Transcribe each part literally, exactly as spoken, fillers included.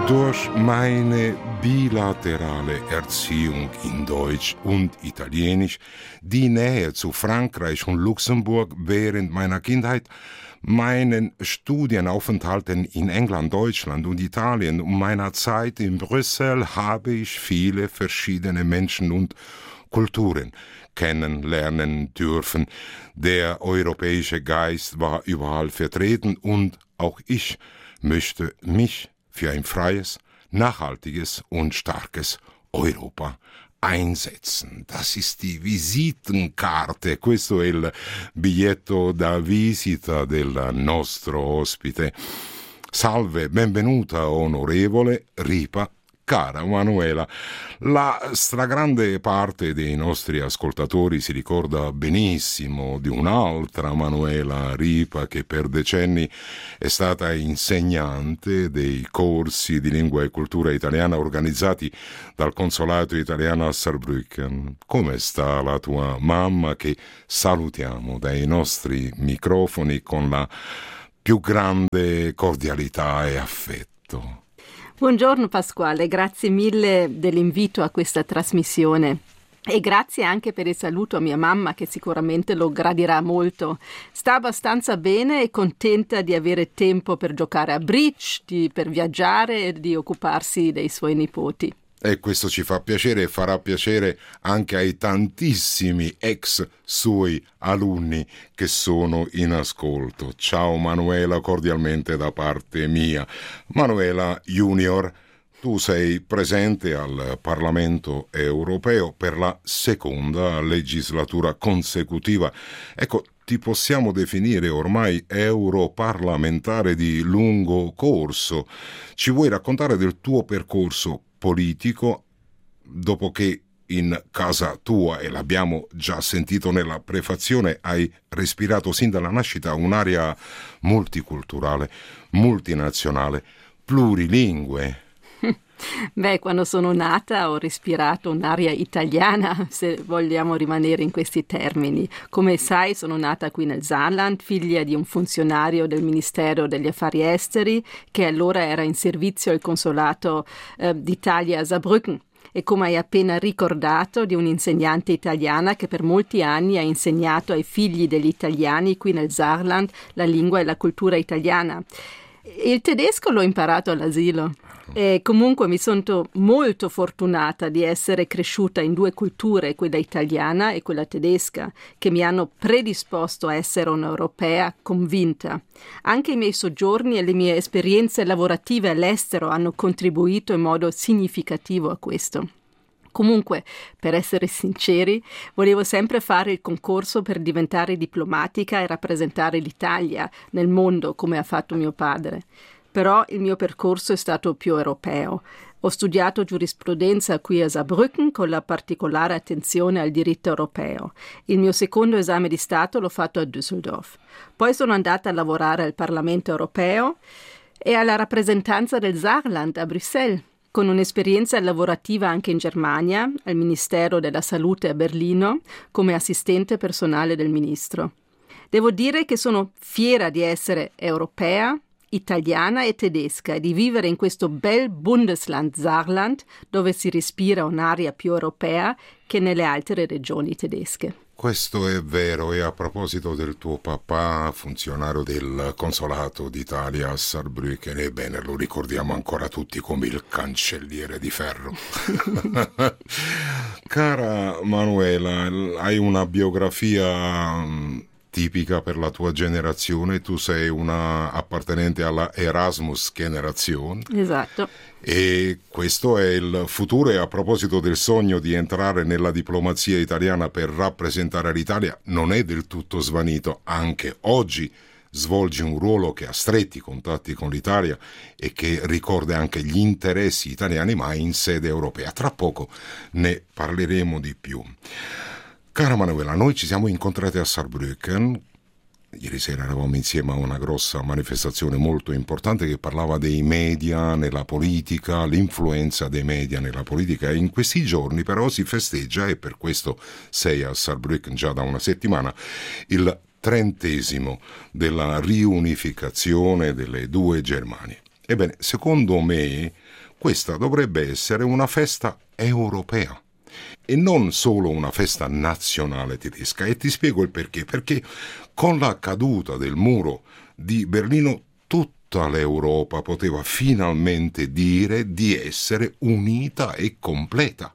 Durch meine bilaterale Erziehung in Deutsch und Italienisch, die Nähe zu Frankreich und Luxemburg während meiner Kindheit, meinen Studienaufenthalten in England, Deutschland und Italien und meiner Zeit in Brüssel habe ich viele verschiedene Menschen und Kulturen kennenlernen dürfen. Der europäische Geist war überall vertreten und auch ich möchte mich für ein freies, nachhaltiges und starkes Europa einsetzen. Das ist die Visitenkarte, questo è il biglietto da visita del nostro ospite. Salve, benvenuta onorevole Ripa. Cara Manuela, la stragrande parte dei nostri ascoltatori si ricorda benissimo di un'altra Manuela Ripa che per decenni è stata insegnante dei corsi di lingua e cultura italiana organizzati dal consolato italiano a Saarbrücken. Come sta la tua mamma, che salutiamo dai nostri microfoni con la più grande cordialità e affetto? Buongiorno Pasquale, grazie mille dell'invito a questa trasmissione e grazie anche per il saluto a mia mamma, che sicuramente lo gradirà molto. Sta abbastanza bene e contenta di avere tempo per giocare a bridge, di, per viaggiare e di occuparsi dei suoi nipoti. E questo ci fa piacere e farà piacere anche ai tantissimi ex suoi alunni che sono in ascolto. Ciao Manuela, cordialmente da parte mia. Manuela Junior, tu sei presente al Parlamento europeo per la seconda legislatura consecutiva. Ecco, ti possiamo definire ormai europarlamentare di lungo corso. Ci vuoi raccontare del tuo percorso politico, dopo che in casa tua, e l'abbiamo già sentito nella prefazione, hai respirato sin dalla nascita un'area multiculturale, multinazionale, plurilingue? Beh, quando sono nata ho respirato un'aria italiana, se vogliamo rimanere in questi termini. Come sai, sono nata qui nel Saarland, figlia di un funzionario del Ministero degli Affari Esteri, che allora era in servizio al consolato eh, d'Italia a Saarbrücken. E come hai appena ricordato, di un'insegnante italiana che per molti anni ha insegnato ai figli degli italiani qui nel Saarland la lingua e la cultura italiana. Il tedesco l'ho imparato all'asilo. E comunque mi sono molto fortunata di essere cresciuta in due culture, quella italiana e quella tedesca, che mi hanno predisposto a essere un'europea convinta. Anche i miei soggiorni e le mie esperienze lavorative all'estero hanno contribuito in modo significativo a questo. Comunque, per essere sinceri, volevo sempre fare il concorso per diventare diplomatica e rappresentare l'Italia nel mondo come ha fatto mio padre. Però il mio percorso è stato più europeo. Ho studiato giurisprudenza qui a Saarbrücken con la particolare attenzione al diritto europeo. Il mio secondo esame di Stato l'ho fatto a Düsseldorf. Poi sono andata a lavorare al Parlamento europeo e alla rappresentanza del Saarland a Bruxelles, con un'esperienza lavorativa anche in Germania, al Ministero della Salute a Berlino, come assistente personale del ministro. Devo dire che sono fiera di essere europea, italiana e tedesca e di vivere in questo bel Bundesland Saarland, dove si respira un'aria più europea che nelle altre regioni tedesche. Questo è vero, e a proposito del tuo papà, funzionario del consolato d'Italia a Saarbrücken, ebbene lo ricordiamo ancora tutti come il cancelliere di ferro. Cara Manuela, hai una biografia tipica per la tua generazione, tu sei una appartenente alla Erasmus Generation. Esatto. E questo è il futuro. E a proposito del sogno di entrare nella diplomazia italiana per rappresentare l'Italia, non è del tutto svanito. Anche oggi svolgi un ruolo che ha stretti contatti con l'Italia e che ricorda anche gli interessi italiani, ma in sede europea. Tra poco ne parleremo di più. Cara Manuela, noi ci siamo incontrati a Saarbrücken. Ieri sera eravamo insieme a una grossa manifestazione molto importante che parlava dei media nella politica, l'influenza dei media nella politica, e in questi giorni però si festeggia, e per questo sei a Saarbrücken già da una settimana, il trentesimo della riunificazione delle due Germanie. Ebbene, secondo me questa dovrebbe essere una festa europea e non solo una festa nazionale tedesca. E ti spiego il perché. Perché con la caduta del muro di Berlino tutta l'Europa poteva finalmente dire di essere unita e completa.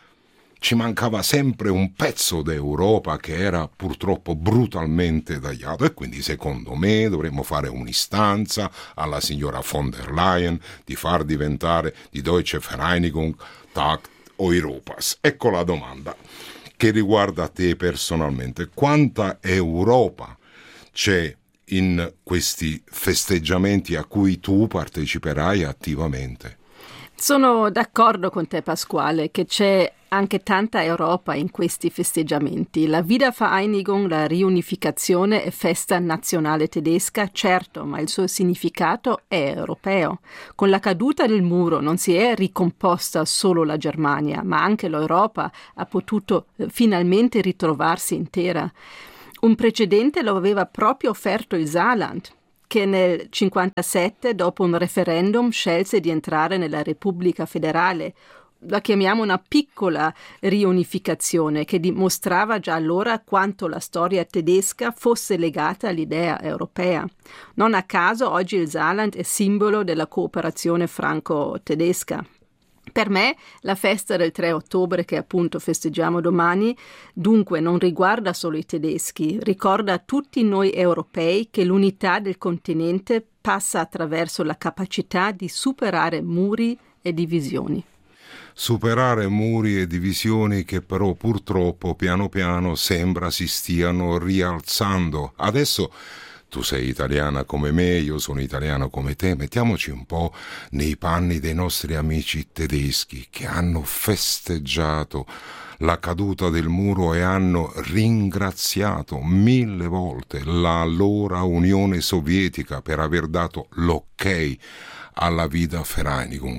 Ci mancava sempre un pezzo d'Europa che era purtroppo brutalmente tagliato, e quindi secondo me dovremmo fare un'istanza alla signora von der Leyen di far diventare die Deutsche Vereinigung Tag Europas. Ecco la domanda che riguarda te personalmente: quanta Europa c'è in questi festeggiamenti a cui tu parteciperai attivamente? Sono d'accordo con te, Pasquale, che c'è anche tanta Europa in questi festeggiamenti. La Wiedervereinigung, la riunificazione, è festa nazionale tedesca, certo, ma il suo significato è europeo. Con la caduta del muro non si è ricomposta solo la Germania, ma anche l'Europa ha potuto eh, finalmente ritrovarsi intera. Un precedente lo aveva proprio offerto il Saarland, che nel cinquantasette, dopo un referendum, scelse di entrare nella Repubblica Federale. La chiamiamo una piccola riunificazione che dimostrava già allora quanto la storia tedesca fosse legata all'idea europea. Non a caso oggi il Saarland è simbolo della cooperazione franco-tedesca. Per me la festa del tre ottobre, che appunto festeggiamo domani, dunque non riguarda solo i tedeschi, ricorda a tutti noi europei che l'unità del continente passa attraverso la capacità di superare muri e divisioni. Superare muri e divisioni che però purtroppo piano piano sembra si stiano rialzando. Adesso tu sei italiana come me, io sono italiano come te, mettiamoci un po' nei panni dei nostri amici tedeschi che hanno festeggiato la caduta del muro e hanno ringraziato mille volte l'allora Unione Sovietica per aver dato l'ok alla Wiedervereinigung.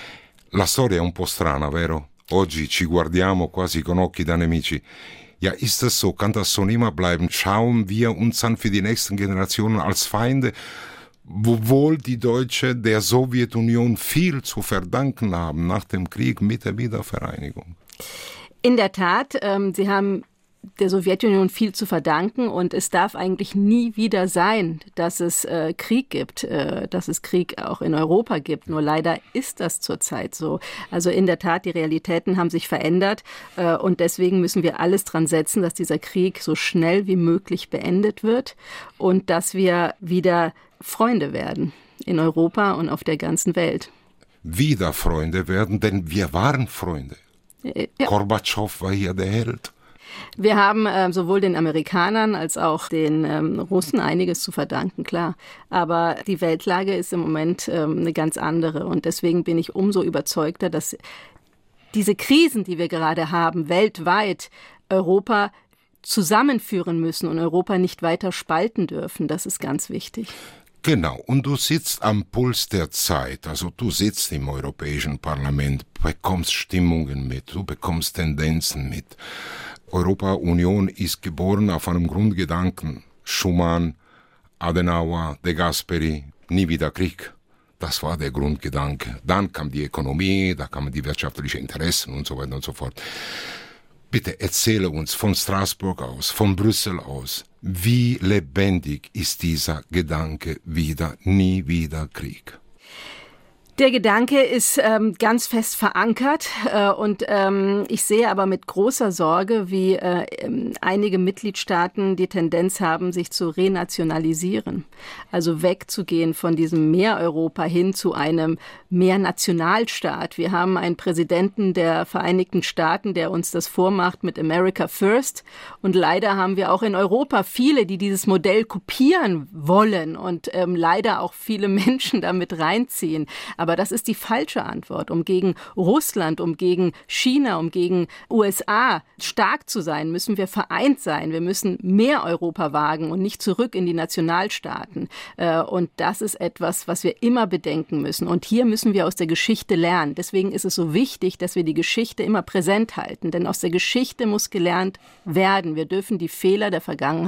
La storia è un po' strana, vero? Oggi ci guardiamo quasi con occhi da nemici. Ja, ist es so? Kann das so immer bleiben? Schauen wir uns dann für die nächsten Generationen als Feinde, obwohl die Deutsche der Sowjetunion viel zu verdanken haben nach dem Krieg mit der Wiedervereinigung? In der Tat, ähm, sie haben der Sowjetunion viel zu verdanken und es darf eigentlich nie wieder sein, dass es äh, Krieg gibt, äh, dass es Krieg auch in Europa gibt. Nur leider ist das zurzeit so. Also in der Tat, die Realitäten haben sich verändert äh, und deswegen müssen wir alles dran setzen, dass dieser Krieg so schnell wie möglich beendet wird und dass wir wieder Freunde werden in Europa und auf der ganzen Welt. Wieder Freunde werden, denn wir waren Freunde. Äh, ja. Gorbatschow war hier der Held. Wir haben äh, sowohl den Amerikanern als auch den ähm, Russen einiges zu verdanken, klar. Aber die Weltlage ist im Moment ähm, eine ganz andere. Und deswegen bin ich umso überzeugter, dass diese Krisen, die wir gerade haben, weltweit Europa zusammenführen müssen und Europa nicht weiter spalten dürfen. Das ist ganz wichtig. Genau, und du sitzt am Puls der Zeit, also du sitzt im Europäischen Parlament, bekommst Stimmungen mit, du bekommst Tendenzen mit. Europa-Union ist geboren auf einem Grundgedanken. Schuman, Adenauer, De Gasperi, nie wieder Krieg. Das war der Grundgedanke. Dann kam die Ökonomie, da kamen die wirtschaftlichen Interessen und so weiter und so fort. Bitte erzähle uns von Straßburg aus, von Brüssel aus, wie lebendig ist dieser Gedanke wieder, nie wieder Krieg? Der Gedanke ist ähm, ganz fest verankert äh, und ähm, ich sehe aber mit großer Sorge, wie äh, einige Mitgliedstaaten die Tendenz haben, sich zu renationalisieren. Also wegzugehen von diesem Mehr-Europa hin zu einem Mehr-Nationalstaat. Wir haben einen Präsidenten der Vereinigten Staaten, der uns das vormacht mit America First. Und leider haben wir auch in Europa viele, die dieses Modell kopieren wollen und ähm, leider auch viele Menschen damit reinziehen. Aber das ist die falsche Antwort. Um gegen Russland, um gegen China, um gegen U S A stark zu sein, müssen wir vereint sein. Wir müssen mehr Europa wagen und nicht zurück in die Nationalstaaten. Und das ist etwas, was wir immer bedenken müssen. Und hier müssen wir aus der Geschichte lernen. Deswegen ist es so wichtig, dass wir die Geschichte immer präsent halten. Denn aus der Geschichte muss gelernt werden. Wir dürfen die Fehler der Vergangenheit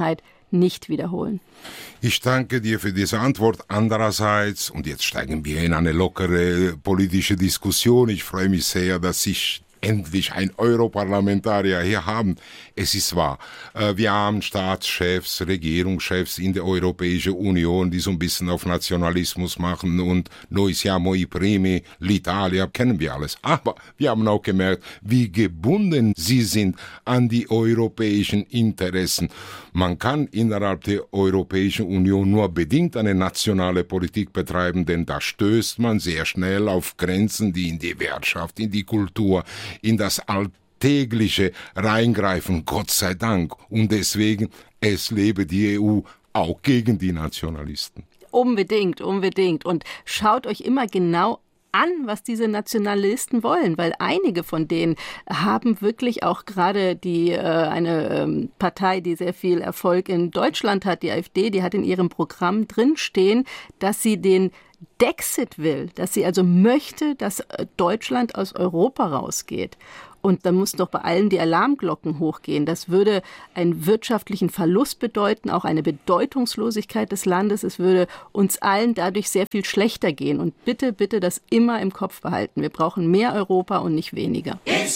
nicht wiederholen. Ich danke dir für diese Antwort. Andererseits, und jetzt steigen wir in eine lockere politische Diskussion. Ich freue mich sehr, dass ich endlich ein Europarlamentarier hier haben. Es ist wahr, wir haben Staatschefs, Regierungschefs in der Europäischen Union, die so ein bisschen auf Nationalismus machen und noi siamo i primi, l'Italia, kennen wir alles. Aber wir haben auch gemerkt, wie gebunden sie sind an die europäischen Interessen. Man kann innerhalb der Europäischen Union nur bedingt eine nationale Politik betreiben, denn da stößt man sehr schnell auf Grenzen, die in die Wirtschaft, in die Kultur, in das Alltägliche reingreifen, Gott sei Dank. Und deswegen, es lebe die E U auch gegen die Nationalisten. Unbedingt, unbedingt. Und schaut euch immer genau an, was diese Nationalisten wollen, weil einige von denen haben wirklich auch gerade die äh, eine ähm, Partei, die sehr viel Erfolg in Deutschland hat, die AfD, die hat in ihrem Programm drinstehen, dass sie den Dexit will, dass sie also möchte, dass Deutschland aus Europa rausgeht. Und dann muss doch bei allen die Alarmglocken hochgehen. Das würde einen wirtschaftlichen Verlust bedeuten, auch eine Bedeutungslosigkeit des Landes. Es würde uns allen dadurch sehr viel schlechter gehen. Und bitte, bitte das immer im Kopf behalten. Wir brauchen mehr Europa und nicht weniger.